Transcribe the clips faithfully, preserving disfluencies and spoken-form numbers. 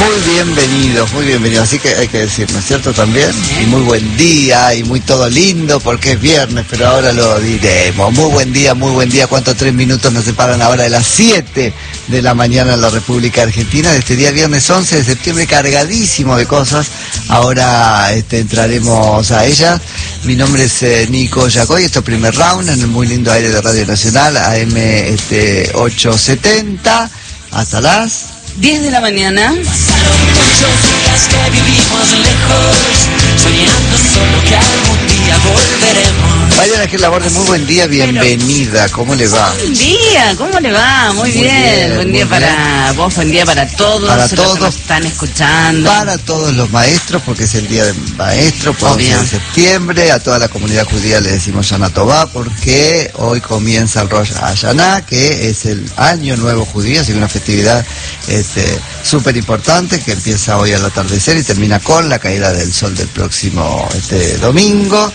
muy bienvenidos, muy bienvenidos. Así que hay que decir, ¿no es cierto? También. Y muy buen día, y muy todo lindo, porque es viernes, pero ahora lo diremos. Muy buen día, muy buen día. ¿Cuántos tres minutos nos separan ahora de las siete de la mañana en la República Argentina? De este día viernes once de septiembre, cargadísimo de cosas. Ahora este, entraremos a ellas. Mi nombre es eh, Nico Yacoy, esto es Primer Round, en el muy lindo aire de Radio Nacional, A M este, ochocientos setenta, hasta las diez de la mañana. Pasaron muchos días que vivimos lejos, soñando solo que algún día volveremos. Mariana Gil Laborde, muy buen día, bienvenida, ¿cómo le va? Buen día, ¿cómo le va? Muy, muy bien. bien, buen día para bien. vos, buen día para todos, para los todos que nos están escuchando. Para todos los maestros, porque es el día del maestro, por once de septiembre, a toda la comunidad judía le decimos Shana Tová, porque hoy comienza el Rosh Hashanah, que es el año nuevo judío, así que una festividad este, súper importante, que empieza hoy al atardecer y termina con la caída del sol del próximo este, domingo.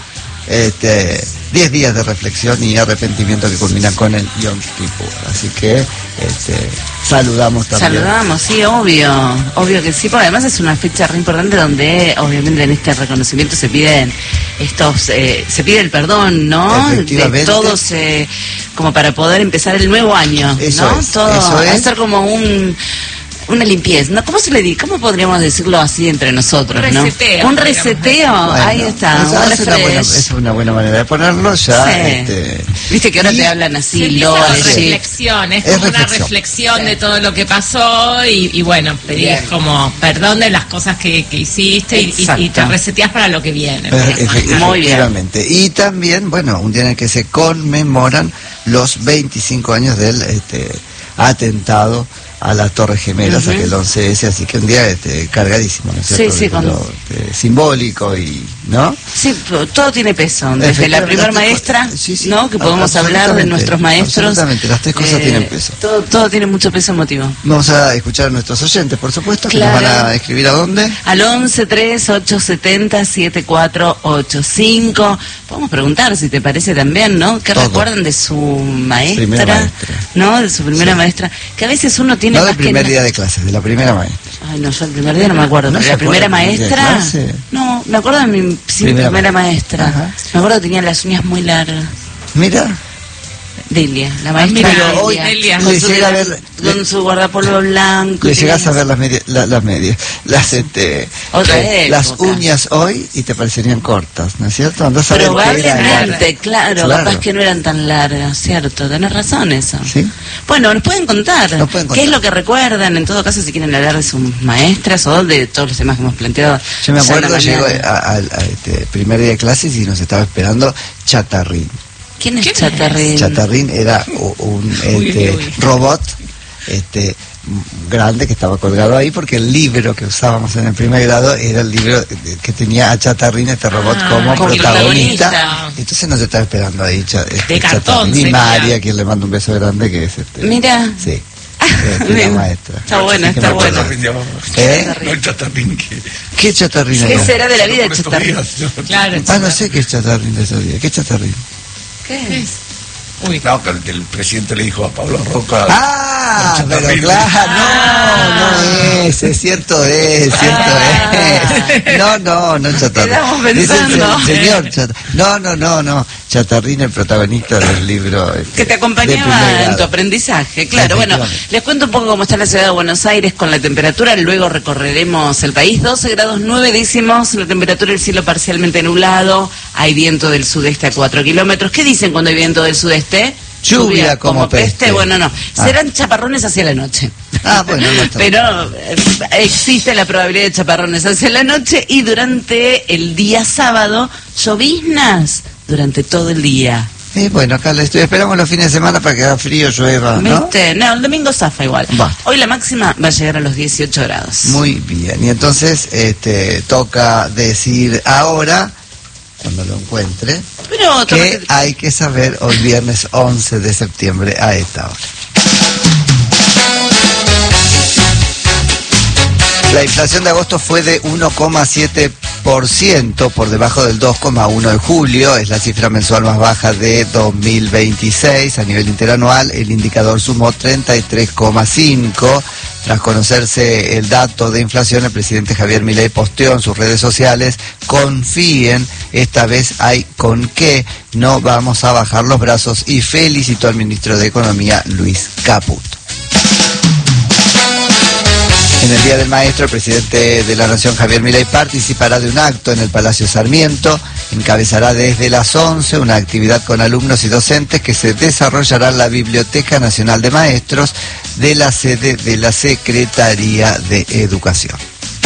Este, diez días de reflexión y arrepentimiento que culminan con el Yom Kippur. Así que este, saludamos también. Saludamos, sí, obvio, obvio que sí, porque además es una fecha re importante donde obviamente en este reconocimiento se piden estos, eh, se pide el perdón, ¿no? De todos, eh, como para poder empezar el nuevo año, eso ¿no? Es, Todo, eso es. hacer como un... Una limpieza, ¿no? ¿Cómo se le dice? ¿Cómo podríamos decirlo así entre nosotros, un no? reseteo, un reseteo, bueno, ahí está. Esa, un es, una buena, es una buena manera de ponerlo ya. Sí. Este, Viste que ahora y te hablan así, se lo empieza con reflexión, es, es como reflexión. una reflexión Sí. de todo lo que pasó y, y bueno, pedís como perdón de las cosas que, que hiciste y, y, y te reseteás para lo que viene. Eh, efe- Muy bien. efectivamente. Y también, bueno, un día en el que se conmemoran los veinticinco años del este, atentado a las Torres Gemelas, Uh-huh. aquel once ese, así que un día este, cargadísimo, ¿no es Sí, cierto? sí, De con- lo, este, simbólico y, ¿no? Sí, todo tiene peso. Desde la primera maestra, sí, sí, ¿no? Que podemos hablar de absolutamente, nuestros maestros. absolutamente, las tres cosas tienen peso. Todo, todo tiene mucho peso emotivo. Vamos a escuchar a nuestros oyentes, por supuesto, que Claro. nos van a escribir a dónde. Al once tres ocho setenta siete cuatro ocho cinco. Podemos preguntar si te parece también, ¿no? ¿Qué Todo. recuerdan de su maestra? Primera maestra. ¿No? De su primera Sí. maestra. Que a veces uno tiene No más del primer que... día de clases, de la primera maestra. Ay, no, yo el primer día no me acuerdo. ¿No pero se la primera acuerda del primer día de maestra... clase? No, me acuerdo de mi sí, Primera primera maestra. Ajá. Me acuerdo que tenía las uñas muy largas. Mira, Delia, la maestra mira, Delia. hoy Delia. Con le su, llega a ver, con le- su guardapolvo blanco. le y llegás a tenía- ver las medias, la- las medias, las este, Otra eh, las época. uñas hoy y te parecerían cortas, ¿no es cierto? Andás a ver qué era. Probablemente, claro, Claro. capaz que no eran tan largas, cierto, tenés razón eso. ¿Sí? Bueno, nos pueden contar, Nos pueden qué es contar. lo que recuerdan, en todo caso, si quieren hablar de sus maestras o de todos los temas que hemos planteado. Yo me ya en la acuerdo, llego mañana. a, a- a este primer día de clases y nos estaba esperando Chatarrín. ¿Quién es ¿Quién es? Chatarrín? Chatarrín era u- un Uy, este, uy. robot este m- grande que estaba colgado ahí porque el libro que usábamos en el primer grado era el libro que tenía a Chatarrín, este robot, Ah, como como protagonista. protagonista. Entonces nos estaba esperando ahí Cha- este, De cartón Chatarrín y sería. María, quien le manda un beso grande, que es este. Mira. Sí. Este, la maestra. Está bueno, Así que está me acuerdo. bueno. ¿Eh? No el Chatarrín que... ¿Qué Chatarrín ¿Qué era? será de la vida de por estos Chatarrín? días, ¿no? Claro, Ah, no sé qué es Chatarrín de esos días. ¿Qué es Chatarrín? ¿Qué es? Uy, No, que el, que el presidente le dijo a Pablo Roca... Ah, No, pero Chatarrín. claro, no, no es, es cierto es, cierto es. No, no, no Chatarrín. Quedamos Dice el pensando. se- señor Chat- No, no, no, no. Chatarrín, el protagonista del libro. este, Que te de primer acompañaba en grado. tu aprendizaje, claro. Bueno, Efectivamente. les cuento un poco cómo está la ciudad de Buenos Aires con la temperatura, luego recorreremos el país. doce grados nueve décimos, la temperatura del cielo parcialmente nublado, hay viento del sudeste a cuatro kilómetros. ¿Qué dicen cuando hay viento del sudeste? Lluvia como peste. Bueno, no, Ah. serán chaparrones hacia la noche. Ah, bueno, no está Pero eh, existe la probabilidad de chaparrones hacia la noche y durante el día sábado, lloviznas durante todo el día. Y bueno, acá le estoy. Esperamos los fines de semana para que haga frío, llueva, ¿no? ¿Viste? No, el domingo zafa igual. Va. Hoy la máxima va a llegar a los dieciocho grados. Muy bien. Y entonces este, toca decir ahora, cuando lo encuentre, Pero que tómate- hay que saber hoy viernes once de septiembre a esta hora. La inflación de agosto fue de uno coma siete por ciento, por debajo del dos coma uno de julio. Es la cifra mensual más baja de dos mil veintiséis. A nivel interanual, el indicador sumó treinta y tres coma cinco Tras conocerse el dato de inflación, el presidente Javier Milei posteó en sus redes sociales: confíen, esta vez hay con qué, no vamos a bajar los brazos, y felicitó al ministro de Economía, Luis Caputo. En el Día del Maestro, el presidente de la Nación, Javier Milei, participará de un acto en el Palacio Sarmiento. Encabezará desde las once una actividad con alumnos y docentes que se desarrollará en la Biblioteca Nacional de Maestros de la sede de la Secretaría de Educación.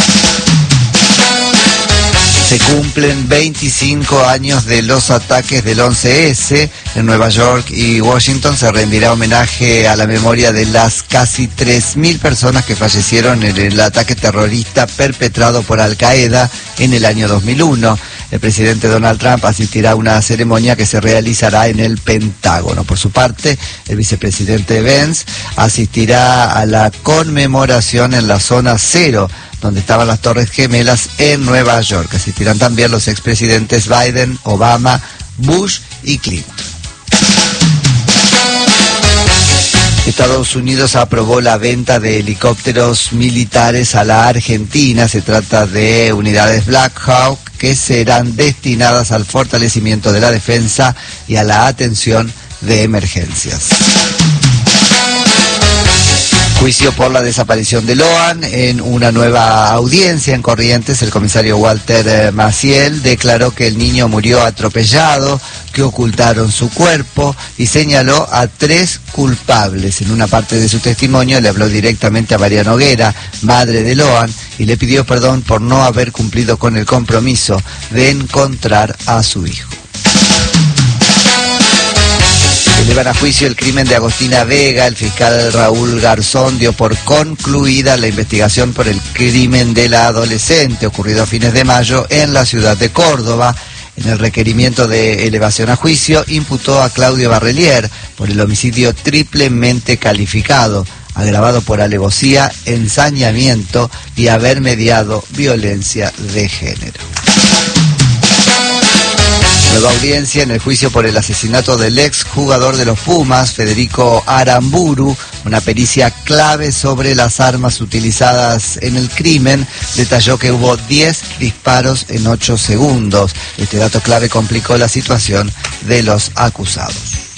Se cumplen veinticinco años de los ataques del once ese. En Nueva York y Washington se rendirá homenaje a la memoria de las casi tres mil personas que fallecieron en el ataque terrorista perpetrado por Al Qaeda en el año dos mil uno. El presidente Donald Trump asistirá a una ceremonia que se realizará en el Pentágono. Por su parte, el vicepresidente Vance asistirá a la conmemoración en la zona cero, donde estaban las Torres Gemelas en Nueva York. Asistirán también los expresidentes Biden, Obama, Bush y Clinton. Estados Unidos aprobó la venta de helicópteros militares a la Argentina. Se trata de unidades Black Hawk que serán destinadas al fortalecimiento de la defensa y a la atención de emergencias. Juicio por la desaparición de Loan. En una nueva audiencia en Corrientes, el comisario Walter Maciel declaró que el niño murió atropellado, que ocultaron su cuerpo, y señaló a tres culpables. En una parte de su testimonio le habló directamente a María Noguera, madre de Loan, y le pidió perdón por no haber cumplido con el compromiso de encontrar a su hijo. Elevan a juicio el crimen de Agostina Vega. El fiscal Raúl Garzón dio por concluida la investigación por el crimen de la adolescente ocurrido a fines de mayo en la ciudad de Córdoba. En el requerimiento de elevación a juicio imputó a Claudio Barrelier por el homicidio triplemente calificado, agravado por alevosía, ensañamiento y haber mediado violencia de género. Nueva audiencia en el juicio por el asesinato del ex jugador de los Pumas, Federico Aramburu. Una pericia clave sobre las armas utilizadas en el crimen detalló que hubo diez disparos en ocho segundos. Este dato clave complicó la situación de los acusados.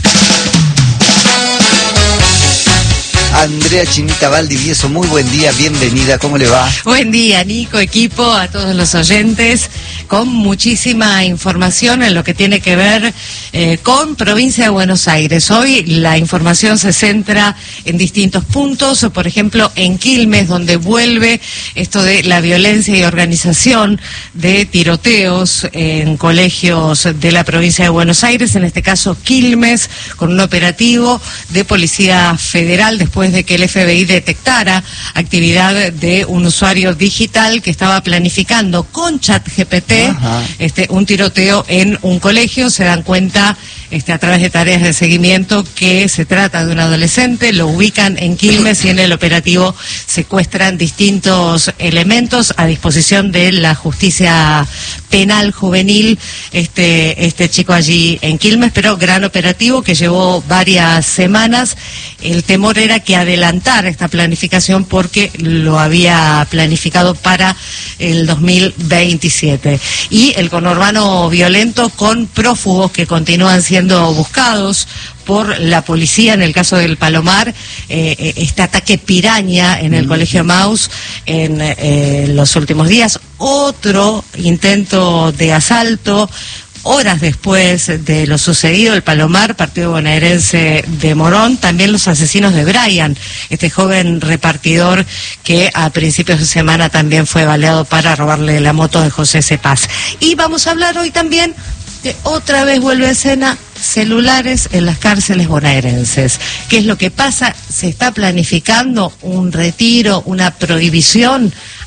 Andrea Chinita Valdivieso, muy buen día, bienvenida, ¿cómo le va? Buen día, Nico, equipo, a todos los oyentes, con muchísima información en lo que tiene que ver eh, con provincia de Buenos Aires. Hoy la información se centra en distintos puntos, por ejemplo en Quilmes, donde vuelve esto de la violencia y organización de tiroteos en colegios de la provincia de Buenos Aires, en este caso Quilmes, con un operativo de Policía Federal después de que el F B I detectara actividad de un usuario digital que estaba planificando con ChatGPT este, un tiroteo en un colegio. Se dan cuenta este, a través de tareas de seguimiento que se trata de un adolescente, lo ubican en Quilmes y en el operativo secuestran distintos elementos a disposición de la justicia penal juvenil, este, este chico allí en Quilmes, pero gran operativo que llevó varias semanas. El temor era que adelantara esta planificación porque lo había planificado para el dos mil veintisiete. Y el conurbano violento con prófugos que continúan siendo buscados por la policía. En el caso del Palomar, eh, este ataque piraña en el Colegio Maus en eh, los últimos días, otro intento de asalto horas después de lo sucedido, el Palomar, partido bonaerense de Morón. También los asesinos de Brian, este joven repartidor que a principios de semana también fue baleado para robarle la moto de José Cepaz. Y vamos a hablar hoy también de otra vez vuelve a escena celulares en las cárceles bonaerenses. ¿Qué es lo que pasa? Se está planificando un retiro, una prohibición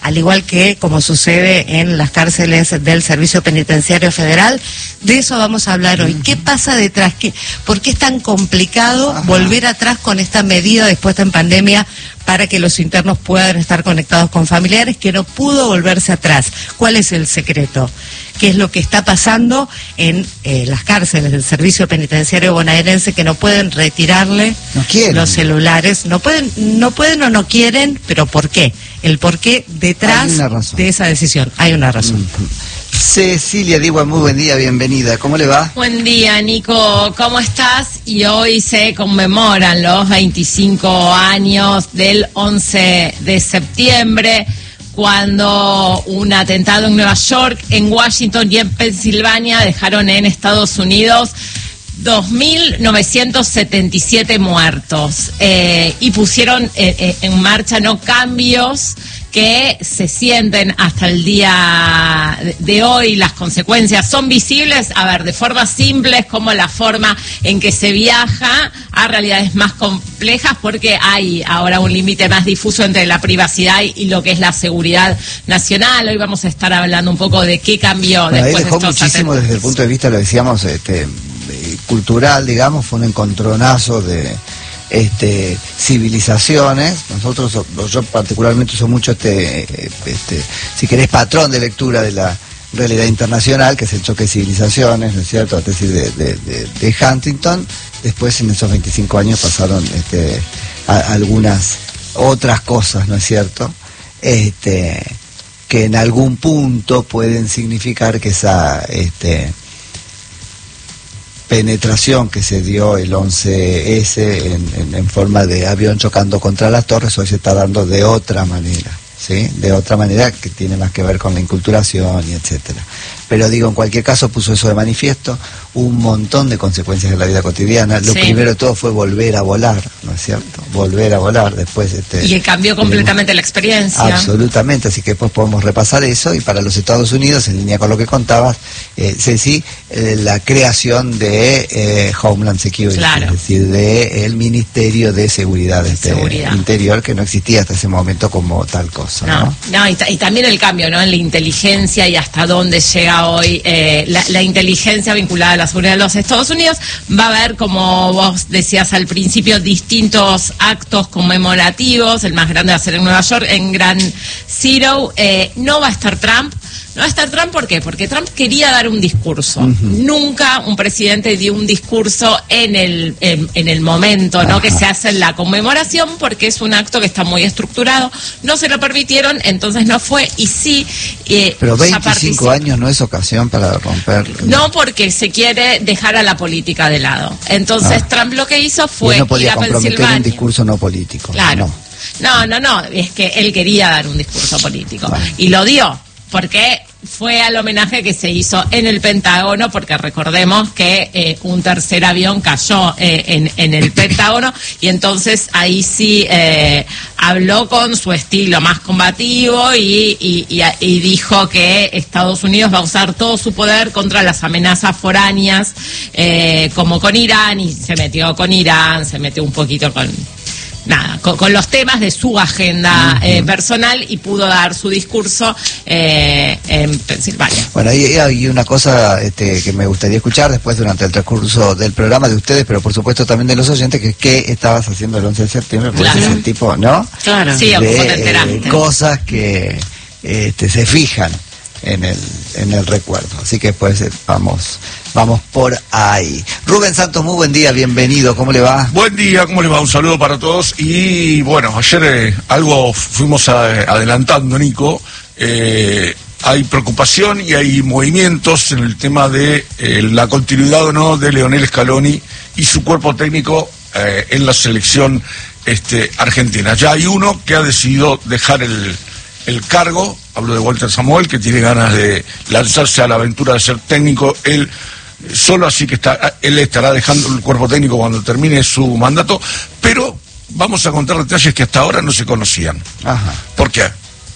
al igual que como sucede en las cárceles del Servicio Penitenciario Federal. De eso vamos a hablar hoy. ¿Qué pasa detrás? ¿Qué, ¿Por qué es tan complicado Ajá. volver atrás con esta medida dispuesta en pandemia para que los internos puedan estar conectados con familiares, que no pudo volverse atrás? ¿Cuál es el secreto? ¿Qué es lo que está pasando en eh, las cárceles del Servicio Penitenciario Bonaerense, que no pueden retirarle no los celulares? No pueden, no pueden o no quieren, pero ¿por qué? El por qué detrás de esa decisión. Hay una razón. Mm-hmm. Cecilia Digua, muy buen día, bienvenida. ¿Cómo le va? Buen día, Nico. ¿Cómo estás? Y hoy se conmemoran los veinticinco años del once de septiembre, cuando un atentado en Nueva York, en Washington y en Pensilvania dejaron en Estados Unidos dos mil novecientos setenta y siete muertos eh, y pusieron eh, eh, en marcha no cambios que se sienten hasta el día de hoy. Las consecuencias son visibles, a ver, de formas simples, como la forma en que se viaja a realidades más complejas, porque hay ahora un límite más difuso entre la privacidad y lo que es la seguridad nacional. Hoy vamos a estar hablando un poco de qué cambió bueno, después ahí dejó de estos muchísimo atentados. Desde el punto de vista, lo decíamos, este, cultural, digamos, fue un encontronazo de este civilizaciones. Nosotros, yo particularmente uso mucho este, este, si querés, patrón de lectura de la realidad internacional, que es el choque de civilizaciones, ¿no es cierto?, la tesis de, de, de, de Huntington. Después, en esos veinticinco años pasaron este, a, algunas otras cosas, ¿no es cierto?, este, que en algún punto pueden significar que esa este, penetración que se dio el once ese en, en, en forma de avión chocando contra las torres, hoy se está dando de otra manera, ¿sí? De otra manera que tiene más que ver con la inculturación y etcétera. Pero digo, en cualquier caso puso eso de manifiesto, un montón de consecuencias de la vida cotidiana. Lo sí. primero de todo fue volver a volar, ¿no es cierto? Volver a volar, después... Este, y cambió completamente la experiencia. Absolutamente, así que después podemos repasar eso. Y para los Estados Unidos, en línea con lo que contabas, eh, Ceci, eh, la creación de eh, Homeland Security, claro. es decir, de el Ministerio de Seguridad, de este, Seguridad Interior, que no existía hasta ese momento como tal cosa, ¿no? No, no y, y también el cambio, ¿no?, en la inteligencia y hasta dónde llega hoy eh, la, la inteligencia vinculada a la seguridad de los Estados Unidos. Va a haber, como vos decías al principio, distintos actos conmemorativos. El más grande va a ser en Nueva York, en Grand Zero. Eh, no va a estar Trump. No va a estar Trump, ¿por qué? Porque Trump quería dar un discurso. Uh-huh. Nunca un presidente dio un discurso en el en, en el momento, ¿no?, que se hace en la conmemoración, porque es un acto que está muy estructurado. No se lo permitieron, entonces no fue. Y sí... Eh, Pero veinticinco años no es ocasión para romper... No, porque se quiere dejar a la política de lado. Entonces ah. Trump lo que hizo fue y no podía ir a comprometer Pensilvania. Un discurso no político. Claro. No, no, no, no. Es que él quería dar un discurso político. Bueno. Y lo dio. Porque fue al homenaje que se hizo en el Pentágono, porque recordemos que eh, un tercer avión cayó eh, en, en el Pentágono, y entonces ahí sí eh, habló con su estilo más combativo y, y, y, y dijo que Estados Unidos va a usar todo su poder contra las amenazas foráneas, eh, como con Irán, y se metió con Irán, se metió un poquito con... Nada, con, con los temas de su agenda uh-huh. eh, personal, y pudo dar su discurso eh, en Pensilvania. Bueno, hay, hay una cosa este, que me gustaría escuchar después durante el transcurso del programa de ustedes, pero por supuesto también de los oyentes, que es qué estabas haciendo el once de septiembre, porque claro. es el tipo, ¿no? Claro. Sí, de, o como te enteraste. Eh, cosas que este, se fijan en el en el recuerdo. Así que pues vamos vamos por ahí. Rubén Santos, muy buen día, bienvenido, ¿cómo le va? Buen día, ¿cómo le va? Un saludo para todos. Y bueno, ayer eh, algo fuimos a, adelantando, Nico. Eh, hay preocupación y hay movimientos en el tema de eh, la continuidad o no de Leonel Scaloni y su cuerpo técnico eh, en la selección este, argentina. Ya hay uno que ha decidido dejar el el cargo, hablo de Walter Samuel, que tiene ganas de lanzarse a la aventura de ser técnico él solo, así que está, él estará dejando el cuerpo técnico cuando termine su mandato, pero vamos a contar detalles que hasta ahora no se conocían. Ajá. ¿Por qué?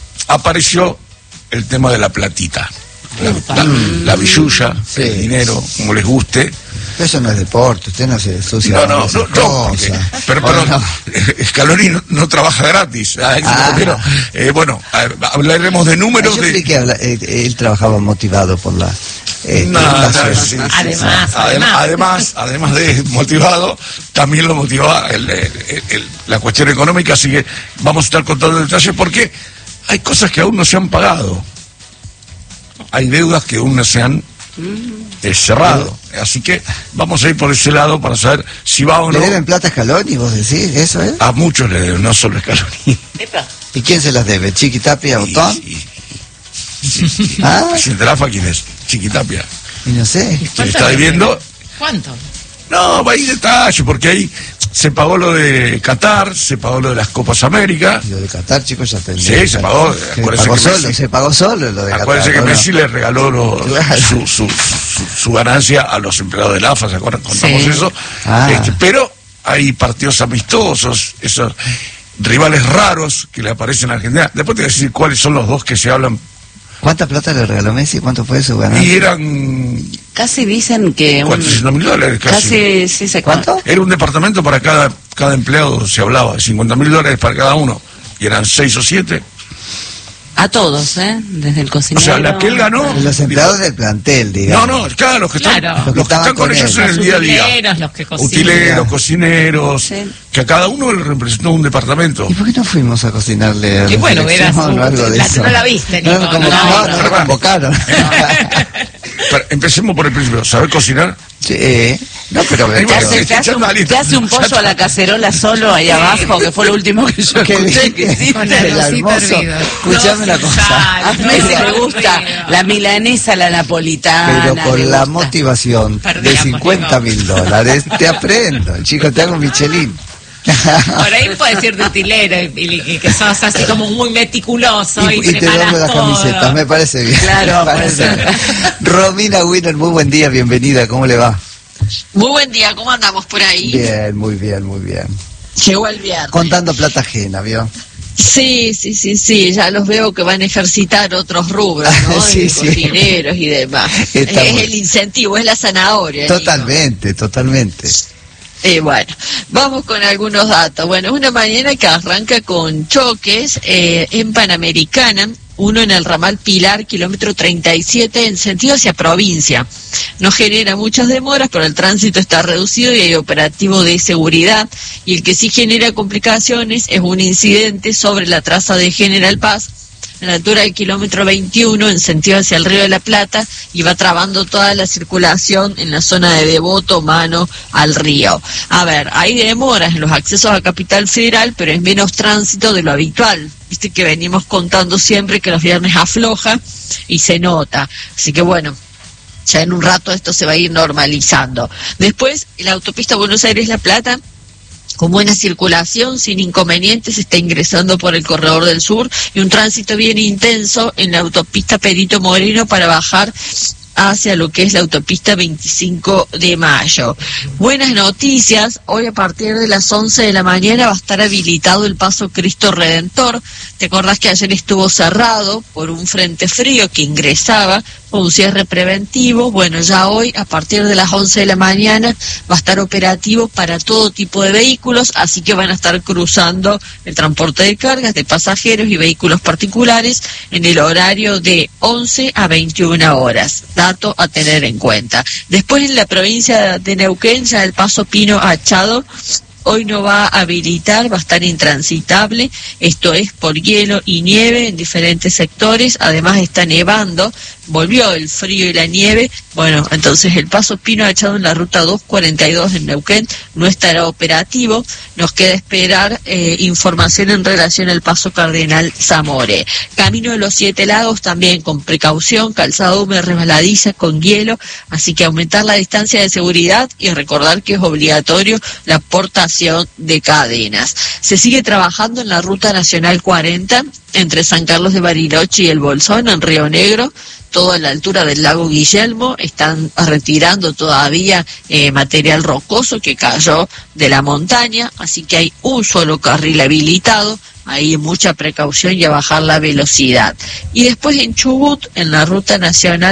Apareció el tema de la platita, la, la, la billulla, sí, el dinero, como les guste, Pero eso no es deporte, usted no se ensucia. No, no, no, no porque, pero, pero no. Scaloni no, no trabaja gratis. Ah, pero, eh, bueno, hablaremos de números. Yo de... creí que habla, eh, él trabajaba motivado por la... Eh, no, no, sí, sí, además, sí, además, además, además de motivado, también lo motivaba el, el, el, la cuestión económica, así que vamos a estar contando detalles porque hay cosas que aún no se han pagado, hay deudas que aún no se han eh, cerrado, así que vamos a ir por ese lado para saber si va o no. ¿Le deben plata a Scaloni, vos decís? ¿Eso es? A muchos le deben, no solo a Scaloni. ¿Y quién se las debe? ¿Chiqui Tapia o Tom? Sí, sí, sí. ¿Ah? ¿El presidente de la A F A quién es? Chiquitapia. Y no sé. ¿Te está debiendo? ¿Cuánto? No, va a ir detalle, porque ahí se pagó lo de Qatar, se pagó lo de las Copas América. Y lo de Qatar, chicos, ya tendría. Sí, se pagó. Se pagó, que solo, Messi, se pagó solo lo de Qatar. Acuérdense que ¿no? Messi le regaló lo, claro. su, su, su, su ganancia a los empleados del A F A, ¿se acuerdan? Contamos sí. eso. Ah. Este, pero hay partidos amistosos, esos rivales raros que le aparecen a Argentina. Después te voy a decir cuáles son los dos que se hablan. ¿Cuánta plata le regaló Messi? ¿Cuánto fue su ganancia? Y eran... Casi dicen que... cuatrocientos mil dólares casi. Casi, sí sé cuánto. Era un departamento para cada cada empleado, se hablaba, cincuenta mil dólares para cada uno. Y eran seis o siete. A todos, ¿eh? Desde el cocinero... O sea, la que él ganó... Los empleados digo, del plantel, digamos. No, no, claro, los que están, claro. los que están con, con ellos en el día a día. Utileros, los que cocinan. Utileros, cocineros, sí. Que a cada uno le representó un departamento. ¿Y por qué no fuimos a cocinarle a y bueno, verás, o algo de la, eso? No la viste, Nico. No, como, no, no, no, no lo convocaron. Pero empecemos por el principio. ¿Saber cocinar? Sí. No, pero... ¿Te hace, te hace, un, te hace un pollo a la cacerola solo ahí abajo? Que fue lo último que yo escuché que hiciste. Con el hermoso. Escuchame una cosa. A mí me gusta la milanesa, la napolitana. Pero con la motivación de cincuenta mil dólares te aprendo. Chico, te hago un Michelin. Por ahí puedes decir de utilero y, y que sos así como muy meticuloso y, y, y te preparas doy las todo. camisetas, me parece bien. Claro, me parece bien. Romina Winner, muy buen día, bienvenida, ¿cómo le va? Muy buen día, ¿cómo andamos por ahí? Bien, muy bien, muy bien. Llegó el viernes. Contando plata ajena, ¿vio? Sí, sí, sí, sí, ya los veo que van a ejercitar otros rubros, ¿no? Sí, de sí. Cocineros y demás. Está es bueno. el incentivo, es la zanahoria. Totalmente, Nico. totalmente. Eh, bueno, vamos con algunos datos. Bueno, es una mañana que arranca con choques eh, en Panamericana, uno en el ramal Pilar, kilómetro treinta y siete, en sentido hacia provincia. No genera muchas demoras, pero el tránsito está reducido y hay operativo de seguridad. Y el que sí genera complicaciones es un incidente sobre la traza de General Paz, a la altura del kilómetro veintiuno, en sentido hacia el Río de la Plata, y va trabando toda la circulación en la zona de Devoto, mano al río. A ver, hay demoras en los accesos a Capital Federal, pero es menos tránsito de lo habitual. Viste que venimos contando siempre que los viernes afloja y se nota. Así que bueno, ya en un rato esto se va a ir normalizando. Después, la autopista Buenos Aires-La Plata, con buena circulación, sin inconvenientes, está ingresando por el corredor del sur y un tránsito bien intenso en la autopista Perito Moreno para bajar hacia lo que es la autopista veinticinco de mayo. Buenas noticias, hoy a partir de las once de la mañana va a estar habilitado el paso Cristo Redentor. ¿Te acordás que ayer estuvo cerrado por un frente frío que ingresaba con un cierre preventivo? Bueno, ya hoy a partir de las once de la mañana va a estar operativo para todo tipo de vehículos, así que van a estar cruzando el transporte de cargas, de pasajeros y vehículos particulares en el horario de once a veintiuna horas. Dato a tener en cuenta. Después en la provincia de Neuquén, ya el paso Pino Achado hoy no va a habilitar, va a estar intransitable, esto es por hielo y nieve en diferentes sectores, además está nevando, volvió el frío y la nieve, bueno, entonces el paso Pino Achado en la ruta doscientos cuarenta y dos en Neuquén no estará operativo, nos queda esperar eh, información en relación al paso Cardenal Zamore. Camino de los Siete Lagos también con precaución, calzado húmedo, resbaladiza con hielo, así que aumentar la distancia de seguridad y recordar que es obligatorio la portación de cadenas. Se sigue trabajando en la ruta nacional cuarenta entre San Carlos de Bariloche y el Bolsón en Río Negro, todo a la altura del lago Guillermo, están retirando todavía eh, material rocoso que cayó de la montaña, así que hay un solo carril habilitado, hay mucha precaución y a bajar la velocidad. Y después en Chubut, en la ruta nacional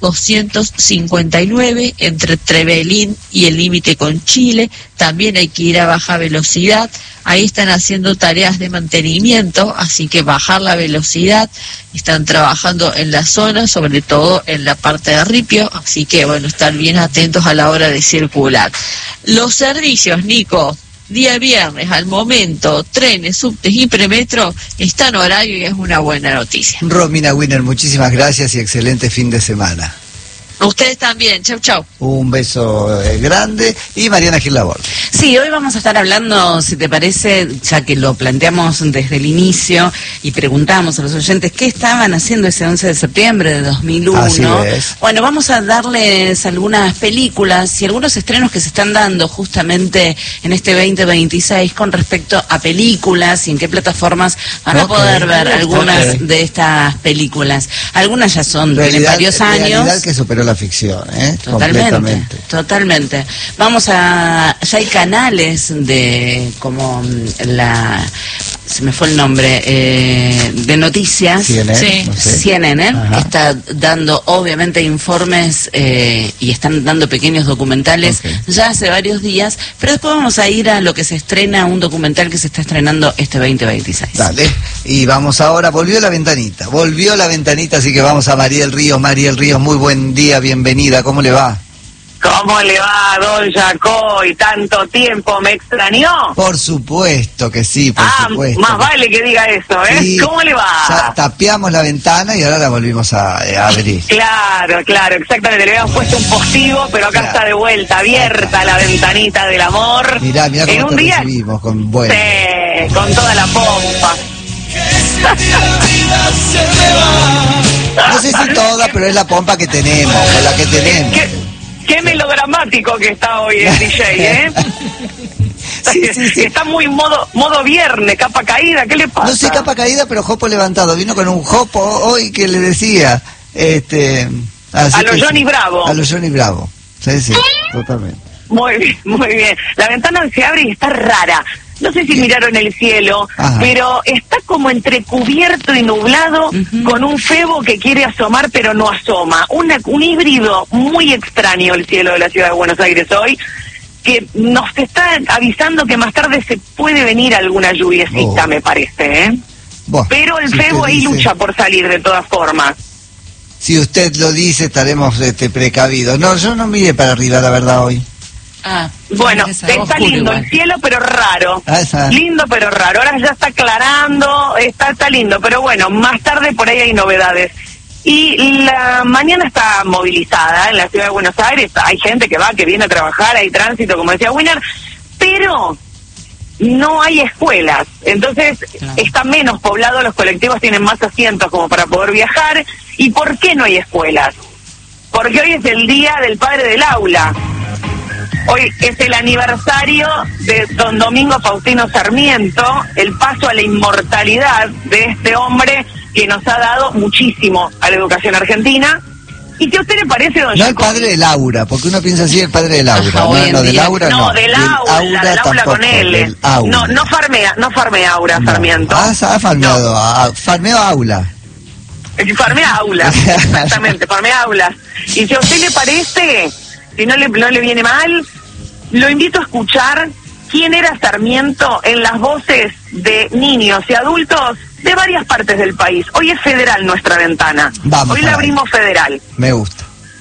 doscientos cincuenta y nueve entre Trevelin y el límite con Chile. También hay que ir a baja velocidad. Ahí están haciendo tareas de mantenimiento, así que bajar la velocidad. Están trabajando en la zona, sobre todo en la parte de Ripio, así que bueno, estar bien atentos a la hora de circular. Los servicios, Nico, día viernes, al momento, trenes, subtes y premetro están en horario y es una buena noticia. Romina Winner, muchísimas gracias y excelente fin de semana. Ustedes también, chau chau. Un beso eh, grande. Y Mariana Gil Laborde. Sí, hoy vamos a estar hablando, si te parece, ya que lo planteamos desde el inicio y preguntamos a los oyentes qué estaban haciendo ese once de septiembre de dos mil uno. Así es. Bueno, vamos a darles algunas películas y algunos estrenos que se están dando justamente en este veinte veintiséis con respecto a películas y en qué plataformas van a Okay. poder ver algunas Okay. de estas películas. Algunas ya son, Realidad, tienen varios años. realidad que superó la ficción, ¿eh? Totalmente, Completamente. totalmente. Vamos a, ya hay canales de como mm, la, se me fue el nombre, eh, de noticias. C N N, Sí. no sé. C N N Ajá. está dando obviamente informes eh, y están dando pequeños documentales Ok. ya hace varios días, pero después vamos a ir a lo que se estrena, un documental que se está estrenando este veinte veintiséis. Dale. Y vamos ahora, volvió la ventanita, volvió la ventanita, así que vamos a Mariel Ríos. Mariel Ríos, muy buen día, bienvenida, ¿cómo le va? ¿Cómo le va, don Jacoy? ¿Tanto tiempo me extrañó? Por supuesto que sí, por ah, supuesto. más vale que diga eso, ¿eh? Sí, ¿Cómo le va? ya tapiamos la ventana y ahora la volvimos a, eh, a abrir. Claro, claro, exactamente. Le habíamos puesto un postigo, pero acá Claro. está de vuelta, abierta la ventanita del amor. Mirá, mirá en cómo un te día, recibimos, con bueno. sí, con toda la pompa. No sé si toda, pero es la pompa que tenemos, con la que tenemos. ¿Qué, qué melodramático que está hoy el D J, ¿eh? Sí, sí, sí. Está muy modo modo viernes, capa caída, ¿qué le pasa? No sé capa caída, pero jopo levantado. Vino con un jopo hoy que le decía, este... así A los que Johnny sí, Bravo. A los Johnny Bravo. Sí, sí, totalmente. Muy bien, muy bien. La ventana se abre y está rara. No sé si miraron el cielo, Ajá. pero está como entrecubierto y nublado, Ujú. con un febo que quiere asomar pero no asoma. Una, un híbrido muy extraño el cielo de la ciudad de Buenos Aires hoy, que nos está avisando que más tarde se puede venir alguna lluviecita, Oh. me parece, ¿eh? Bueno, Pero el si febo usted ahí dice- lucha por salir de todas formas. Si usted lo dice, estaremos este, precavidos. No, yo no miré para arriba, la verdad, hoy. Ah, Bueno, esa, está oscuro lindo igual. el cielo, pero raro. Ah, esa. Lindo, pero raro. Ahora ya está aclarando, está, está lindo, pero bueno, más tarde por ahí hay novedades. Y la mañana está movilizada en la ciudad de Buenos Aires. Hay gente que va, que viene a trabajar, hay tránsito, como decía Winner, pero no hay escuelas. Entonces Claro. está menos poblado, los colectivos tienen más asientos como para poder viajar. ¿Y por qué no hay escuelas? Porque hoy es el día del padre del aula. Hoy es el aniversario de don Domingo Faustino Sarmiento, el paso a la inmortalidad de este hombre que nos ha dado muchísimo a la educación argentina. ¿Y qué a usted le parece, don No el Jacobi? padre de Laura, porque uno piensa así, el padre de Laura. Ajá, no, hoy en no, de día- Laura no. No, del aula, del aula tampoco, con L. del aula. No, no farmea, no farmea aura, No. Sarmiento. Ah, ha farmeado, ah, farmeó aula. Eh, Farmea aulas, exactamente, farmea aulas. Y si a usted le parece, si no le, no le viene mal, lo invito a escuchar quién era Sarmiento en las voces de niños y adultos de varias partes del país. Hoy es federal nuestra ventana. Vamos Hoy para la abrimos federal. Me gusta.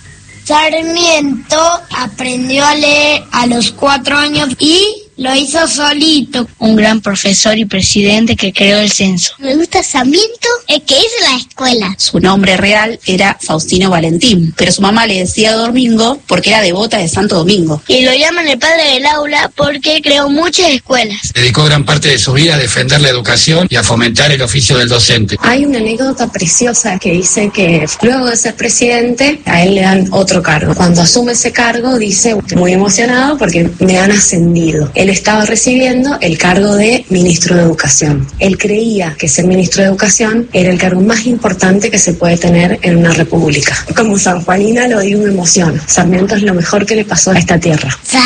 Sarmiento aprendió a leer a los cuatro años y lo hizo solito. Un gran profesor y presidente que creó el censo. Me gusta Sarmiento, el que hizo la escuela. Su nombre real era Faustino Valentín, pero su mamá le decía Domingo porque era devota de Santo Domingo. Y lo llaman el padre del aula porque creó muchas escuelas. Dedicó gran parte de su vida a defender la educación y a fomentar el oficio del docente. Hay una anécdota preciosa que dice que luego de ser presidente, a él le dan otro cargo. Cuando asume ese cargo, dice, muy emocionado porque me han ascendido. Él estaba recibiendo el cargo de ministro de Educación. Él creía que ser ministro de Educación era el cargo más importante que se puede tener en una república. Como sanjuanina lo digo, me emociono. Sarmiento es lo mejor que le pasó a esta tierra.